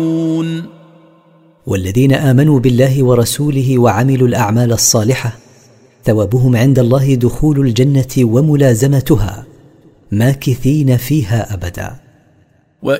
والذين آمنوا بالله ورسوله وعملوا الأعمال الصالحة ثوابهم عند الله دخول الجنة وملازمتها ماكثين فيها أبدا.